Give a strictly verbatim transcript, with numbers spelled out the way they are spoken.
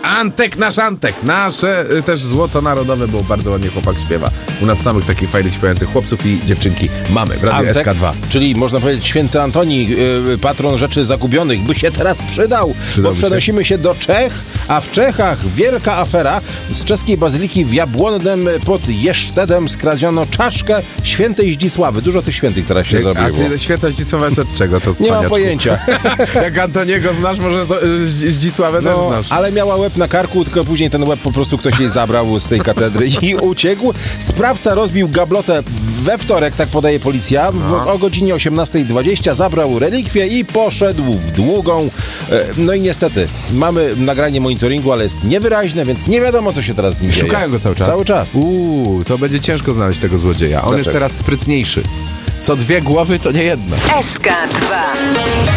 Antek, nasz Antek, nasze y, też złoto narodowe, bo bardzo ładnie chłopak śpiewa. U nas samych takich fajnych śpiewających chłopców i dziewczynki mamy w Radiu Antek, S K dwa. czyli można powiedzieć święty Antoni, yy, patron rzeczy zagubionych, by się teraz przydał, Przydałby bo przenosimy się. się do Czech, a w Czechach wielka afera. Z czeskiej bazyliki w Jabłonnem pod Jesztedem skradziono czaszkę świętej Zdzisławy. Dużo tych świętych teraz się A zrobiło. ty święta Zdzisława jest od czego to? Nie mam pojęcia. Jak Antoniego znasz, może z- z- Zdzisławę też No, znasz. ale miała łeb na karku, tylko później ten łeb po prostu ktoś jej zabrał z tej katedry i uciekł. Sprawca rozbił gablotę we wtorek, tak podaje policja. W, No. o godzinie osiemnastej dwadzieścia zabrał relikwie i poszedł w długą. E, No i niestety, mamy nagranie monitoringu, ale jest niewyraźne, więc nie wiadomo, co się teraz z nim dzieje. Szukają go cały czas. Cały czas. Uuu, to będzie ciężko znaleźć tego złodzieja. On Dlaczego? jest teraz sprytniejszy. Co dwie głowy, to nie jedna. S K dwa.